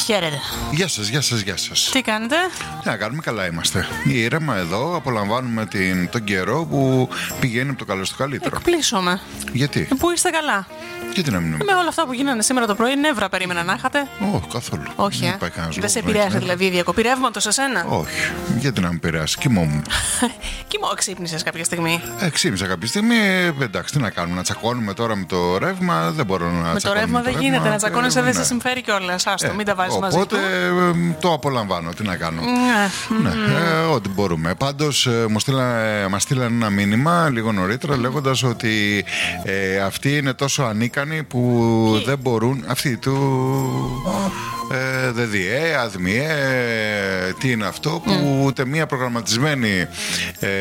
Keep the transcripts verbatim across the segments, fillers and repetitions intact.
Χαίρετε. Γεια σας, γεια σας, γεια σας. Τι κάνετε? Τι να κάνουμε, καλά είμαστε. Ήρεμα εδώ, απολαμβάνουμε την, τον καιρό που πηγαίνει από το καλό στο καλύτερο. Εκπλήσωμαι. Γιατί? Που είστε καλά. Γιατί να μην είμαι. Με όλα αυτά που γίνανε σήμερα το πρωί, νεύρα περίμενα να είχατε. Όχι, καθόλου. Όχι, ε. Δεν σε επηρέασε δηλαδή η διακοπή ρεύματος εσένα? Όχι. Γιατί να με επηρεάσει, κοιμόμουν. Κοιμό, ξύπνησες κάποια στιγμή? Ε, ξύπνησα κάποια στιγμή. Εντάξει, τι να κάνουμε, να τσακώνουμε τώρα με το ρεύμα. Δεν μπορώ να με τσακώνουμε. Το ρεύμα δεν το γίνεται, ρεύμα, να τσακώνεσαι ε, δεν ναι. σε συμφέρει κιόλας. Άστο, ε, μην τα βάζεις μαζί του. Οπότε το απολαμβάνω, τι να κάνω. Mm. Ναι, ε, ό,τι μπορούμε. Πάντως ε, μου στείλα, μας στείλαν ένα μήνυμα λίγο νωρίτερα λέγοντας ότι ε, αυτοί είναι τόσο ανίκανοι που Τι? δεν μπορούν. Αυτοί του ε, ΔΔΕ, ΑΔΜΙΕ, τι είναι αυτό που mm. ούτε μία προγραμματισμένη ε,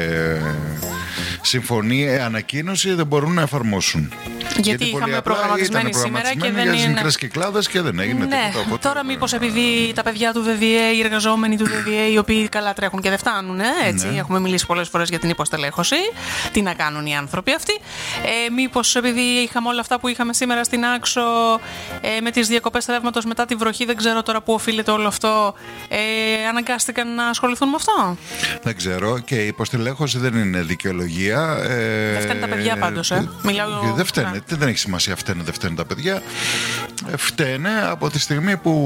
συμφωνία, ανακοίνωση δεν μπορούν να εφαρμόσουν. Γιατί, Γιατί είχαμε προγραμματισμένη σήμερα και δεν είναι. είναι. Μικρές κυκλάδες και δεν έγινε ναι. τίποτα. Οπότε... Τώρα, μήπως επειδή τα παιδιά του ΔΔΕ, οι εργαζόμενοι του ΔΔΕ, οι οποίοι καλά τρέχουν και δεν φτάνουν, έτσι. Ναι. Έχουμε μιλήσει πολλές φορές για την υποστελέχωση. Τι να κάνουν οι άνθρωποι αυτοί. Ε, μήπως επειδή είχαμε όλα αυτά που είχαμε σήμερα στην Άξο ε, με τις διακοπές ρεύματος μετά τη βροχή, δεν ξέρω τώρα πού οφείλεται όλο αυτό, ε, αναγκάστηκαν να ασχοληθούν με αυτό. Δεν ξέρω και η υποστελέχωση δεν είναι δικαιολογία. Ε, δεν φταίνουν τα παιδιά πάντως, ε. Μιλάω... Δεν φταίνε. Ναι. Δεν έχει σημασία φταίνε, δεν φταίνε τα παιδιά. Φταίνε από τη στιγμή που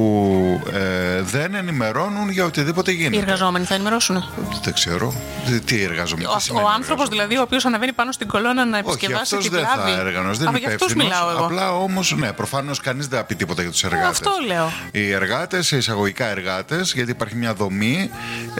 ε, δεν ενημερώνουν για οτιδήποτε γίνεται. Οι εργαζόμενοι θα ενημερώσουν. Δεν ξέρω. Τι εργαζόμενοι. Ο, ο άνθρωπος δηλαδή, ο οποίος ανεβαίνει πάνω στην κολόνα να επισκευάσει την κλάδη. Όχι, αυτός δεν θα έργανος, δεν είναι υπεύθυνος. Απλά όμως, ναι, προφανώς κανείς δεν θα πει τίποτα για τους εργάτες. Ε, αυτό λέω. Οι εργάτες, οι εισαγωγικά εργάτες, γιατί υπάρχει μια δομή,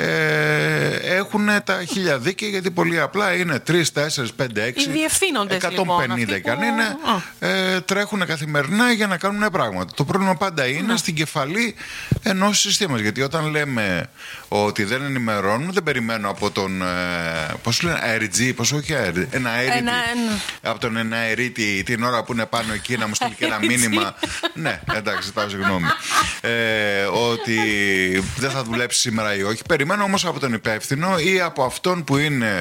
ε, έχουν τα χίλια δίκαια, γιατί πολύ απλά είναι τρία, τέσσερα, πέντε, έξι. Οι διευθύνοντες εκατόν πενήντα λοιπόν, που... είναι, ε, τρέχουν καθημερινά για να κάνουν πράγματα. Το πρόβλημα πάντα είναι στην κεφαλή ενός συστήματος. Γιατί όταν λέμε ότι δεν ενημερώνουν, δεν περιμένω από τον. Ε, πώς λένε, αεριτζή, πώς όχι αεριτζή, ένα αερίτη. Ένα, ένα. Από τον ένα αερίτη την ώρα που είναι πάνω εκεί να μου στείλει και ένα μήνυμα. Ναι, εντάξει, τα συγγνώμη. Ε, ότι δεν θα δουλέψει σήμερα ή όχι. Περιμένω όμως από τον υπεύθυνο ή από αυτόν που είναι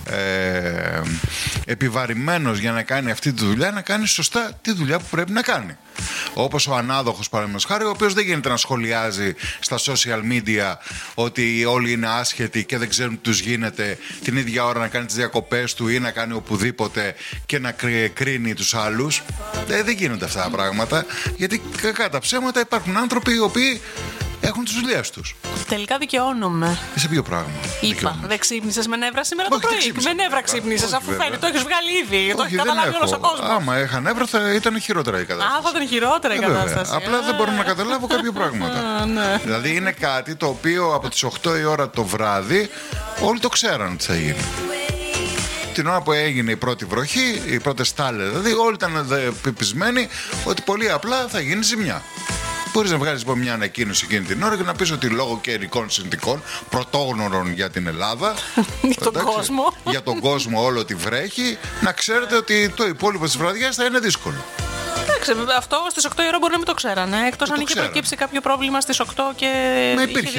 ε, επιβαρημένος για να κάνει αυτή τη δουλειά, να κάνει σωστά τη δουλειά που πρέπει να κάνει. Όπως ο ανάδοχος, παραδείγματος χάρη, ο οποίος δεν γίνεται να σχολιάζει στα social media ότι όλοι είναι άσχετοι και δεν ξέρουν τι τους γίνεται, την ίδια ώρα να κάνει τις διακοπές του ή να κάνει οπουδήποτε και να κρίνει τους άλλους. Ε, δεν γίνονται αυτά τα πράγματα, γιατί κακά τα ψέματα υπάρχουν άνθρωποι οι οποίοι έχουν τις δουλειές τους. Τελικά δικαιώνομαι. Σε ποιο πράγμα? Είπα, δεν ξύπνησες με νεύρα σήμερα το πρωί? Με νεύρα ξύπνησες, αφού φαίνεται το έχεις βγάλει ήδη. Το έχει καταλάβει όλος ο κόσμος. Άμα είχα νεύρα θα ήταν χειρότερα η κατάσταση. Α, θα ήταν χειρότερα η κατάσταση. Απλά δεν μπορώ να καταλάβω κάποια πράγματα. Δηλαδή είναι κάτι το οποίο από τις οκτώ η ώρα το βράδυ όλοι το ξέραν ότι θα γίνει. Την ώρα που έγινε η πρώτη βροχή, οι πρώτες στάλες, δηλαδή όλοι ήταν πεπισμένοι ότι πολύ απλά θα γίνει ζημιά. Μπορείς να βγάλεις λοιπόν μια ανακοίνωση εκείνη την ώρα και να πεις ότι λόγω καιρικών συνθηκών πρωτόγνωρων για την Ελλάδα, για τον εντάξει, κόσμο, για τον κόσμο όλο ότι βρέχει, να ξέρετε ότι το υπόλοιπο της βραδιάς θα είναι δύσκολο. Εντάξει, αυτό στις οκτώ η ώρα μπορεί να μην το ξέρανε. Εκτός αν είχε προκύψει κάποιο πρόβλημα στις οκτώ και. Μα υπήρχε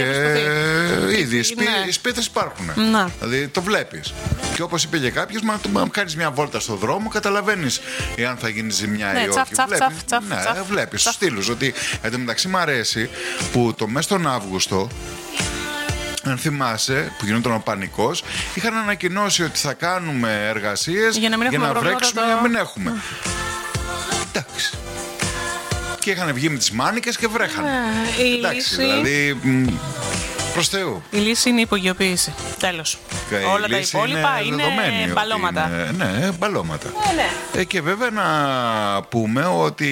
ε, ήδη. Οι ναι. σπίθες υπάρχουν. Να. Δηλαδή το βλέπεις. Και όπως είπε και κάποιος, μα, μα κάνεις μια βόλτα στο δρόμο, καταλαβαίνεις εάν θα γίνει ζημιά ναι, ή όχι. Τσαφ, τσαφ, βλέπεις, τσαφ, τσαφ, ναι, τσαφ, βλέπεις τσαφ. στους στήλους. Ότι εν τω μεταξύ μου αρέσει που το μέσα στον Αύγουστο, αν θυμάσαι, που γινόταν ο πανικός, είχαν ανακοινώσει ότι θα κάνουμε εργασίες για να, μην για να βρέξουμε, το... για να μην έχουμε. Εντάξει. Και είχαν βγει με τις μάνικες και βρέχανε. Ε, εντάξει, λύση... δηλαδή προς Θεού. Η λύση είναι η υπογειοποίηση. Τέλος. Και όλα τα υπόλοιπα είναι, είναι μπαλώματα. Είναι, ναι, μπαλώματα. Ε, ναι. Ε, και βέβαια να πούμε ότι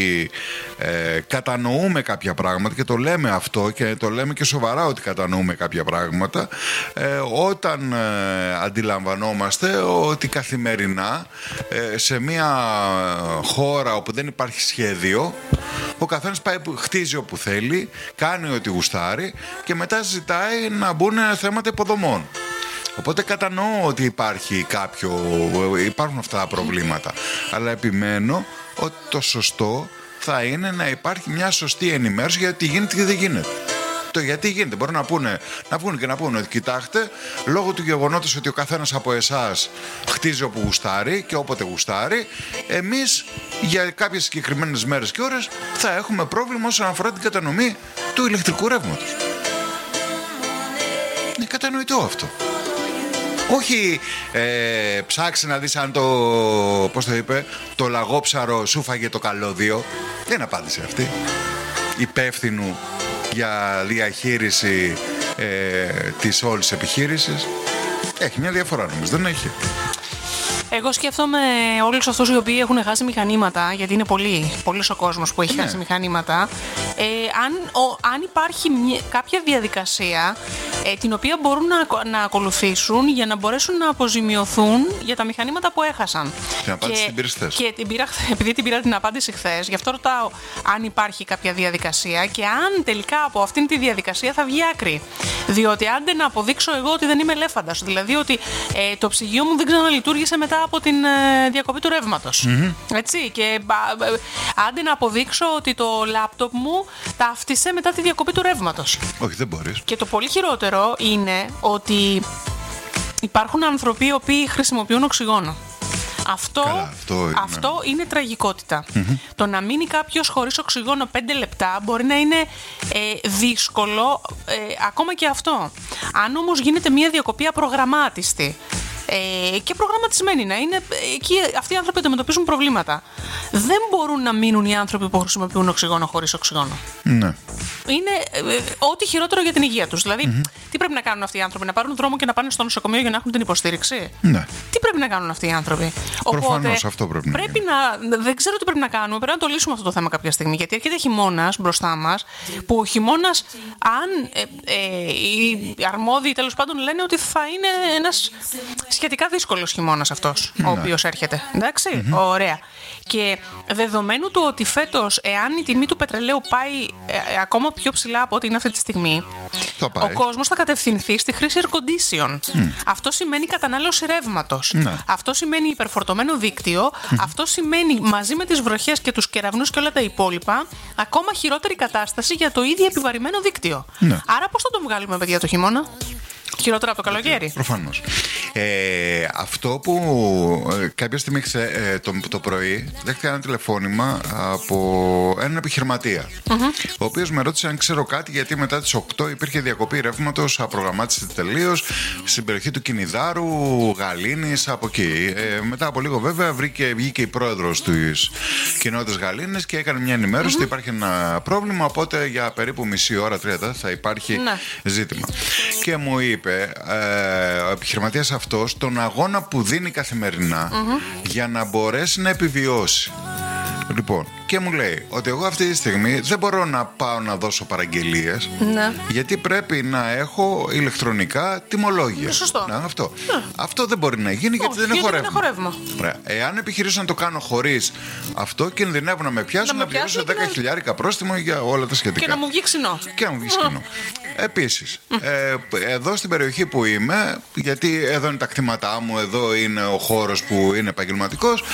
ε, κατανοούμε κάποια πράγματα και το λέμε αυτό και το λέμε και σοβαρά ότι κατανοούμε κάποια πράγματα ε, όταν ε, αντιλαμβανόμαστε ότι καθημερινά ε, σε μια χώρα όπου δεν υπάρχει σχέδιο, ο καθένας πάει, χτίζει όπου θέλει, κάνει ό,τι γουστάρει και μετά ζητάει να μπουν θέματα υποδομών. Οπότε κατανοώ ότι υπάρχει κάποιο, υπάρχουν αυτά τα προβλήματα, αλλά επιμένω ότι το σωστό θα είναι να υπάρχει μια σωστή ενημέρωση για τι γίνεται και δεν γίνεται. Το γιατί γίνεται. Μπορούν να πούνε, να πούνε και να πούνε ότι κοιτάξτε, λόγω του γεγονότος ότι ο καθένας από εσάς χτίζει όπου γουστάρει και όποτε γουστάρει, εμείς για κάποιες συγκεκριμένες μέρες και ώρες θα έχουμε πρόβλημα όσον αφορά την κατανομή του ηλεκτρικού ρεύματος. Είναι κατανοητό αυτό. Όχι ε, ψάξει να δεις αν το, πώς το είπε, το λαγόψαρο σου φάγε το καλώδιο. Δεν απάντησε αυτή. Υπεύθυνου για διαχείριση ε, της όλης επιχείρησης. Έχει μια διαφορά νομίζω, δεν έχει? Εγώ σκέφτομαι όλους αυτούς οι οποίοι έχουν χάσει μηχανήματα, γιατί είναι πολύ, πολύς ο κόσμος που έχει ναι. χάσει μηχανήματα. Ε, αν, ο, αν υπάρχει μια, κάποια διαδικασία ε, την οποία μπορούν να, να ακολουθήσουν για να μπορέσουν να αποζημιωθούν για τα μηχανήματα που έχασαν. Την απάντηση την πήρες χθες. Και την πήρα, επειδή την πήρα την απάντηση χθες, γι' αυτό ρωτάω αν υπάρχει κάποια διαδικασία και αν τελικά από αυτήν τη διαδικασία θα βγει άκρη. Διότι άντε να αποδείξω εγώ ότι δεν είμαι ελέφαντας, δηλαδή ότι ε, το ψυγείο μου δεν ξαναλειτουργήσε μετά από την ε, διακοπή του ρεύματος. Mm-hmm. Έτσι, και ε, ε, άντε να αποδείξω ότι το λάπτοπ μου ταύτισε μετά τη διακοπή του ρεύματος. Όχι, δεν μπορείς. Και το πολύ χειρότερο είναι ότι υπάρχουν άνθρωποι οι οποίοι χρησιμοποιούν οξυγόνο. Αυτό, Καλά, αυτό, είναι. αυτό είναι τραγικότητα. Mm-hmm. Το να μείνει κάποιος χωρίς οξυγόνο πέντε λεπτά μπορεί να είναι ε, δύσκολο, ε, ακόμα και αυτό. Αν όμως γίνεται μια διακοπή απρογραμμάτιστη ε, και προγραμματισμένη να είναι, εκεί αυτοί οι άνθρωποι αντιμετωπίζουν προβλήματα. Δεν μπορούν να μείνουν οι άνθρωποι που χρησιμοποιούν οξυγόνο χωρίς οξυγόνο. Ναι. Είναι ε, ε, ό,τι χειρότερο για την υγεία τους. Δηλαδή, mm-hmm. τι πρέπει να κάνουν αυτοί οι άνθρωποι, να πάρουν δρόμο και να πάνε στο νοσοκομείο για να έχουν την υποστήριξη? Ναι. Τι πρέπει να κάνουν αυτοί οι άνθρωποι? Προφανώς Οπότε, αυτό πρέπει, πρέπει να, να. Δεν ξέρω τι πρέπει να κάνουμε. Πρέπει να το λύσουμε αυτό το θέμα κάποια στιγμή. Γιατί έρχεται χειμώνας μπροστά μας, που ο χειμώνας, αν ε, ε, οι αρμόδιοι τέλος πάντων λένε ότι θα είναι ένας σχετικά δύσκολος χειμώνας αυτός, ναι. ο οποίος έρχεται. Εντάξει, mm-hmm. ωραία. Και δεδομένου του ότι φέτος, εάν η τιμή του πετρελαίου πάει ε, ε, ακόμα πιο ψηλά από ό,τι είναι αυτή τη στιγμή, ο κόσμος θα κατευθυνθεί στη χρήση air condition. Mm. Αυτό σημαίνει κατανάλωση ρεύματος. Mm. Αυτό σημαίνει υπερφορτωμένο δίκτυο. Mm. Αυτό σημαίνει μαζί με τις βροχές και τους κεραυνούς και όλα τα υπόλοιπα, ακόμα χειρότερη κατάσταση για το ίδιο επιβαρημένο δίκτυο. Mm. Άρα πώς θα τον βγάλουμε, παιδιά, το χειμώνα? Χειρότερα από το καλοκαίρι. Προφανώς. Ε, αυτό που ε, κάποια στιγμή ξε, ε, το, το πρωί δέχτηκα ένα τηλεφώνημα από έναν επιχειρηματία, mm-hmm. ο οποίος με ρώτησε αν ξέρω κάτι, γιατί μετά τις οκτώ υπήρχε διακοπή ρεύματος, απρογραμμάτισε τελείως στην περιοχή του Κινιδάρου, Γαλήνης, από εκεί. Ε, μετά από λίγο βέβαια βρήκε, βγήκε η πρόεδρος της κοινότητας Γαλήνης και έκανε μια ενημέρωση mm-hmm. ότι υπάρχει ένα πρόβλημα, οπότε για περίπου μισή ώρα, τρία θα υπάρχει ναι. ζήτημα. Και μου είπε ε, ο επιχειρηματίας αυτός τον αγώνα που δίνει καθημερινά mm-hmm. για να μπορέσει να επιβιώσει. Λοιπόν, και μου λέει ότι εγώ αυτή τη στιγμή δεν μπορώ να πάω να δώσω παραγγελίες, ναι. γιατί πρέπει να έχω ηλεκτρονικά τιμολόγια. Σωστό. Να, αυτό. Ναι. αυτό δεν μπορεί να γίνει γιατί Όχι, δεν έχω ρεύμα. ρεύμα. Εάν επιχειρήσω να το κάνω χωρίς αυτό, κινδυνεύω να με πιάσουν, να, να πληρώσω δέκα χιλιάρικα πρόστιμο για όλα τα σχετικά. Και να μου βγει ξινό. Και να μου βγει ξινό. Επίσης, ε, εδώ στην περιοχή που είμαι, γιατί εδώ είναι τα κτήματά μου, εδώ είναι ο χώρος που είναι επαγγελματικός,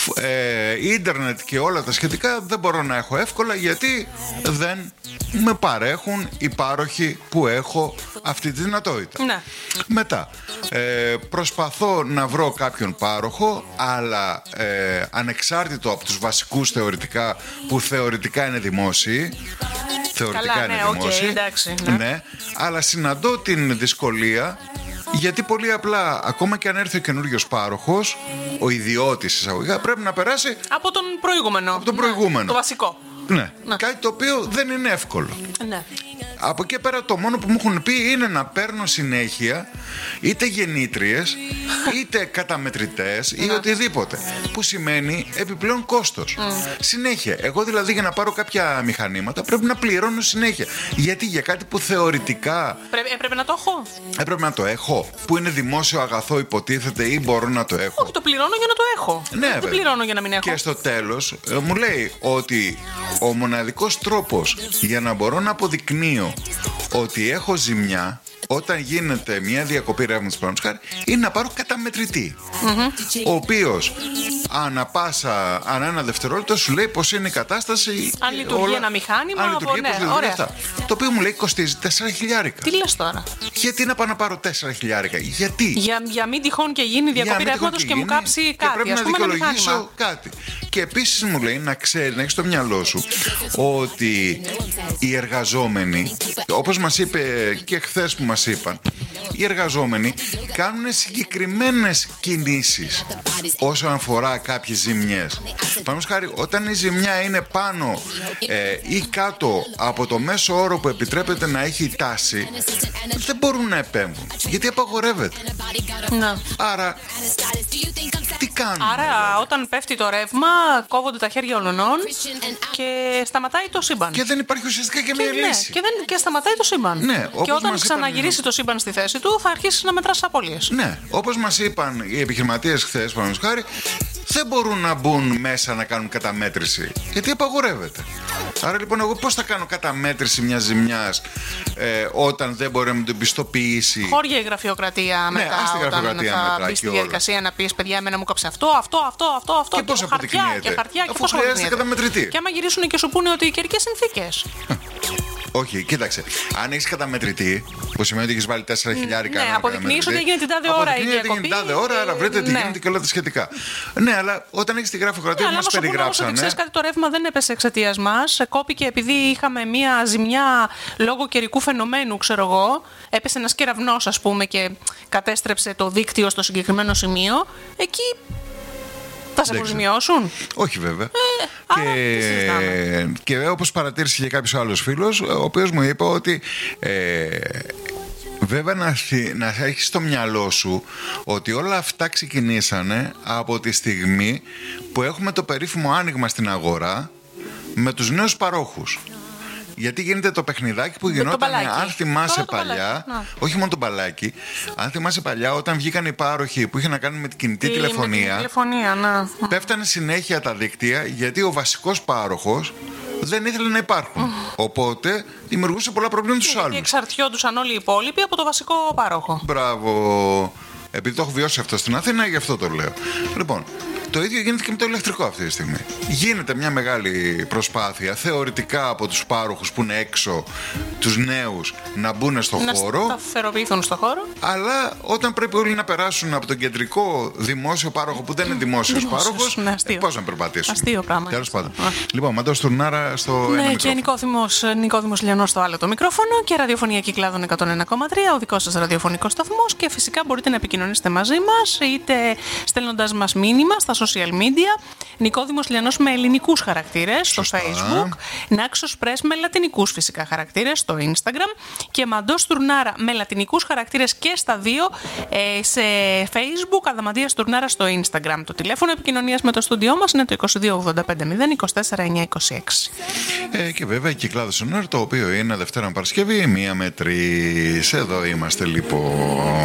ε, ίντερνετ και όλα τα σχετικά δεν μπορώ να έχω εύκολα, γιατί δεν με παρέχουν οι πάροχοι που έχω αυτή τη δυνατότητα. Ναι. Μετά, ε, προσπαθώ να βρω κάποιον πάροχο, αλλά ε, ανεξάρτητο από τους βασικούς θεωρητικά, που θεωρητικά είναι δημόσιοι. Θεωρητικά Καλά, είναι ναι, δημόσιοι. Okay, εντάξει, ναι. ναι, αλλά συναντώ την δυσκολία, γιατί πολύ απλά, ακόμα και αν έρθει ο καινούριος πάροχος, ο ιδιώτης εισαγωγικά, πρέπει να περάσει από τον προηγούμενο. Από τον προηγούμενο. Ναι, το βασικό. Ναι. ναι, κάτι το οποίο δεν είναι εύκολο. Ναι. Από εκεί πέρα το μόνο που μου έχουν πει είναι να παίρνω συνέχεια είτε γεννήτριες είτε καταμετρητές ή οτιδήποτε, που σημαίνει επιπλέον κόστος. Mm. Συνέχεια. Εγώ δηλαδή για να πάρω κάποια μηχανήματα πρέπει να πληρώνω συνέχεια. Γιατί για κάτι που θεωρητικά Πρέπει, έπρεπε να το έχω. Έπρεπε να το έχω. Που είναι δημόσιο αγαθό υποτίθεται, ή μπορώ να το έχω. Όχι, το πληρώνω για να το έχω. Ναι, δεν πληρώνω για να μην έχω. Και στο τέλος ε, μου λέει ότι ο μοναδικός τρόπος για να μπορώ να αποδεικνύω ότι έχω ζημιά όταν γίνεται μια διακοπή ρεύματος, παραδείγματος χάρη, είναι να πάρω καταμετρητή. Mm-hmm. Ο οποίος ανά πάσα, ανά ένα δευτερόλεπτο σου λέει πως είναι η κατάσταση. Αν λειτουργεί όλα, ένα μηχάνημα, αν λειτουργεί, από, πώς ναι, λειτουργεί ωραία. αυτά. Το οποίο μου λέει κοστίζει τέσσερα χιλιάρικα. Τι λες τώρα? Γιατί να πάω να πάρω τέσσερα χιλιάρικα? Γιατί? Για, για μην τυχόν και γίνει διακοπή ρεύματος και, και μου κάψει και κάτι. Πρέπει ας να πούμε, δικαιολογήσω κάτι. Και επίσης μου λέει να ξέρει, να έχεις στο μυαλό σου ότι οι εργαζόμενοι, όπως μας είπε και χθες που μας είπαν, οι εργαζόμενοι κάνουν συγκεκριμένες κινήσεις όσον αφορά κάποιες ζημιές. Παραδείγματος χάρη, όταν η ζημιά είναι πάνω ε, ή κάτω από το μέσο όρο που επιτρέπεται να έχει τάση, δεν μπορούν να επέμβουν, γιατί απαγορεύεται. Να. Άρα, τι κάνουν? Άρα, όταν πέφτει το ρεύμα, κόβονται τα χέρια όλων και σταματάει το σύμπαν. Και δεν υπάρχει ουσιαστικά και, και μια ναι, λύση. Και, δεν, και σταματάει το σύμπαν. Ναι, και όταν μας ξαναγυρίσει είπαν... το σύμπαν στη θέση του, θα αρχίσει να μετράς απώλειες. Ναι, όπως μας είπαν οι επιχειρηματίες χθες, παραδείγματος χάρη, δεν μπορούν να μπουν μέσα να κάνουν καταμέτρηση, γιατί απαγορεύεται. Άρα λοιπόν, εγώ πώς θα κάνω καταμέτρηση μιας ζημιάς ε, όταν δεν μπορεί να μου την πιστοποιήσει? Χώρια η γραφειοκρατία μετά. Ναι, ας τη γραφειοκρατία όταν μετά θα μπει στη και διαδικασία να πεις, παιδιά, εμένα μου κόψε αυτό, αυτό, αυτό, αυτό, αυτό. Και πώς αποδεικνύεται? Και χαρτιά και Αφού πώς χρειάζεται αποδεικνύεται? καταμετρητή. Και άμα γυρίσουν και σου πούνε ότι οι καιρικές συνθήκες. Όχι, κοίταξε. Αν έχεις καταμετρητή, που σημαίνει ότι έχεις βάλει τέσσερα χιλιάρικα. Ναι, αποδεικνύεις ότι έγινε την τάδε ώρα η διακοπή. Έγινε την τάδε ώρα, άρα βρείτε τι ναι. γίνεται και όλα τα σχετικά. Ναι, αλλά όταν έχεις τη γραφειοκρατία ναι, που μας περιγράψανε. Αλλά ξέρεις κάτι, το ρεύμα δεν έπεσε εξαιτίας μας. Κόπηκε επειδή είχαμε μία ζημιά λόγω καιρικού φαινομένου, ξέρω εγώ. Έπεσε ένας κεραυνός, ας πούμε, και κατέστρεψε το δίκτυο στο συγκεκριμένο σημείο. Εκεί. Θα σε αποζημιώσουν? Όχι βέβαια. Ε, και, και όπως παρατήρησε και κάποιος άλλος φίλος, ο οποίος μου είπε ότι ε, βέβαια να, να έχεις στο μυαλό σου ότι όλα αυτά ξεκινήσανε από τη στιγμή που έχουμε το περίφημο άνοιγμα στην αγορά με τους νέους παρόχους. Γιατί γίνεται το παιχνιδάκι που γινόταν, αν θυμάσαι παλιά, όχι μόνο το μπαλάκι, αν θυμάσαι παλιά, όταν βγήκαν οι πάροχοι που είχαν να κάνουν με την κινητή η, τηλεφωνία, με την τηλεφωνία να. πέφτανε συνέχεια τα δίκτυα γιατί ο βασικός πάροχος δεν ήθελε να υπάρχουν. Mm. Οπότε δημιουργούσε πολλά προβλήματα στους άλλους. Εξαρτιόντουσαν όλοι οι υπόλοιποι από το βασικό πάροχο. Μπράβο. Επειδή το έχω βιώσει αυτό στην Αθήνα, γι' αυτό το λέω. Λοιπόν, το ίδιο γίνεται και με το ηλεκτρικό αυτή τη στιγμή. Γίνεται μια μεγάλη προσπάθεια θεωρητικά από τους πάροχους που είναι έξω, τους νέους, να μπουν στο να χώρο. Να σταθεροποιηθούν στο χώρο. Αλλά όταν πρέπει όλοι να περάσουν από τον κεντρικό δημόσιο πάροχο που δεν είναι δημόσιος πάροχος, ναι, ε, πώς να περπατήσουν? Αστείο πράγμα. Τέλος πάντων. Λοιπόν, Μαντώ Στουρνάρα στο ναι, ένα και Νικόδημος, Νικόδημος Λιανός στο άλλο το μικρόφωνο και ραδιοφωνία Κυκλάδων εκατόν ένα κόμμα τρία, ο δικός σας ραδιοφωνικός σταθμός. Και φυσικά μπορείτε να επικοινωνήσετε μαζί μας, είτε στέλνοντας μας μήνυμα στα social media. Νικόδημος Λιανός με ελληνικούς χαρακτήρες στο Facebook. Νάξος Press με λατινικούς φυσικά χαρακτήρες στο Instagram. Και Μαντώ Στουρνάρα με λατινικούς χαρακτήρες και στα δύο ε, σε Facebook. Αδαμαντία Στουρνάρα στο Instagram. Το τηλέφωνο επικοινωνίας με το στούντιό μας είναι το είκοσι δύο ογδόντα πέντε μηδέν είκοσι τέσσερα εννιακόσια είκοσι έξι. Ε, και βέβαια η Κυκλάδος On Air, το οποίο είναι Δευτέρα Παρασκευή, μία με τρεις. Εδώ είμαστε λοιπόν.